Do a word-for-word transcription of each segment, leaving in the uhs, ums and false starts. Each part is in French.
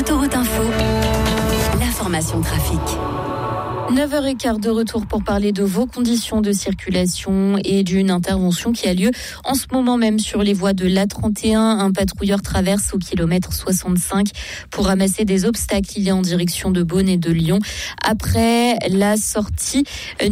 Autoroute Info, l'information trafic. neuf heures quinze de retour pour parler de vos conditions de circulation et d'une intervention qui a lieu en ce moment même sur les voies de l'A trente et un. Un patrouilleur traverse au kilomètre soixante-cinq pour ramasser des obstacles. Il est en direction de Beaune et de Lyon. Après la sortie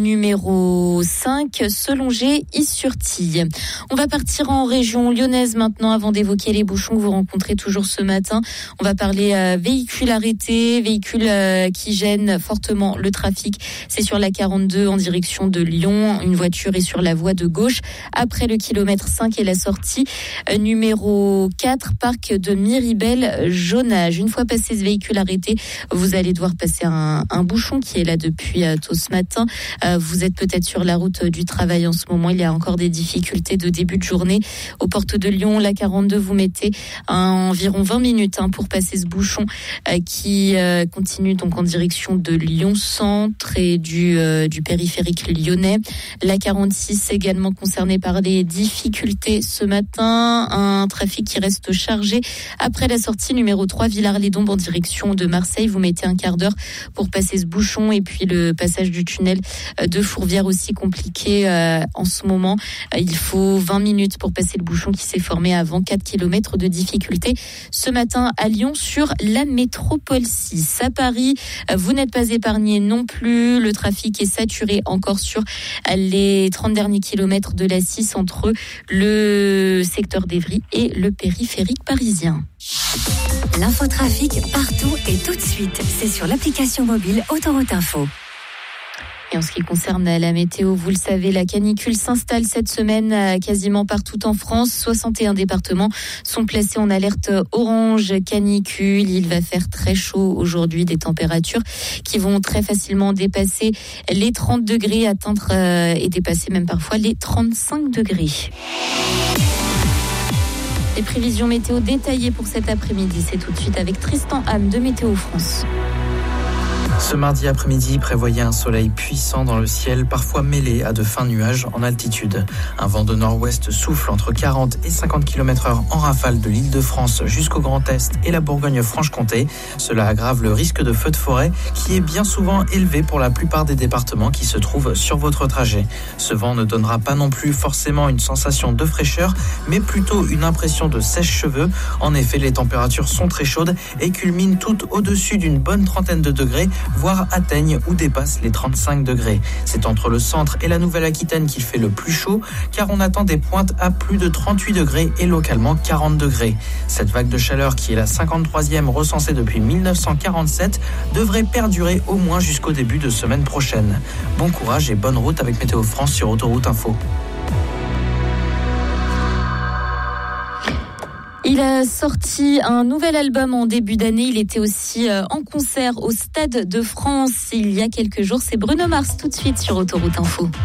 numéro cinq, Selongé-Is-sur-Tille. On va partir en région lyonnaise maintenant avant d'évoquer les bouchons que vous rencontrez toujours ce matin. On va parler euh, véhicules arrêtés, véhicules euh, qui gênent fortement le trafic. C'est sur la quarante-deux en direction de Lyon. Une voiture est sur la voie de gauche après le kilomètre cinq et la sortie numéro quatre, parc de Miribel-Jonage. Une fois passé ce véhicule arrêté, vous allez devoir passer un, un bouchon qui est là depuis euh, tôt ce matin. Euh, vous êtes peut-être sur la route du travail en ce moment. Il y a encore des difficultés de début de journée. Aux portes de Lyon, la quarante-deux, vous mettez un, environ vingt minutes hein, pour passer ce bouchon euh, qui euh, continue donc en direction de Lyon-Centre et du, euh, du périphérique lyonnais. La quarante-six également concernée par des difficultés ce matin. Un trafic qui reste chargé après la sortie numéro trois, Villars-les-Dombes en direction de Marseille. Vous mettez un quart d'heure pour passer ce bouchon et puis le passage du tunnel de Fourvière aussi compliqué euh, en ce moment. Il faut vingt minutes pour passer le bouchon qui s'est formé avant quatre kilomètres de difficulté ce matin à Lyon sur la métropole six. À Paris, vous n'êtes pas épargné non plus. Le trafic est saturé encore sur les trente derniers kilomètres de la six entre le secteur d'Evry et le périphérique parisien. L'infotrafic partout et tout de suite. C'est sur l'application mobile Autoroute Info. Et en ce qui concerne la météo, vous le savez, la canicule s'installe cette semaine quasiment partout en France. soixante et un départements sont placés en alerte orange canicule. Il va faire très chaud aujourd'hui, des températures qui vont très facilement dépasser les trente degrés, atteindre euh, et dépasser même parfois les trente-cinq degrés. Les prévisions météo détaillées pour cet après-midi, c'est tout de suite avec Tristan Ham de Météo France. Ce mardi après-midi, prévoyez un soleil puissant dans le ciel, parfois mêlé à de fins nuages en altitude. Un vent de nord-ouest souffle entre quarante et cinquante kilomètres heure en rafale de l'Île-de-France jusqu'au Grand Est et la Bourgogne-Franche-Comté. Cela aggrave le risque de feu de forêt qui est bien souvent élevé pour la plupart des départements qui se trouvent sur votre trajet. Ce vent ne donnera pas non plus forcément une sensation de fraîcheur, mais plutôt une impression de sèche-cheveux. En effet, les températures sont très chaudes et culminent toutes au-dessus d'une bonne trentaine de degrés, voire atteignent ou dépassent les trente-cinq degrés. C'est entre le centre et la Nouvelle-Aquitaine qu'il fait le plus chaud, car on attend des pointes à plus de trente-huit degrés et localement quarante degrés. Cette vague de chaleur, qui est la cinquante-troisième recensée depuis dix-neuf cent quarante-sept, devrait perdurer au moins jusqu'au début de semaine prochaine. Bon courage et bonne route avec Météo France sur Autoroute Info. Il a sorti un nouvel album en début d'année. Il était aussi en concert au Stade de France il y a quelques jours. C'est Bruno Mars tout de suite sur Autoroute Info.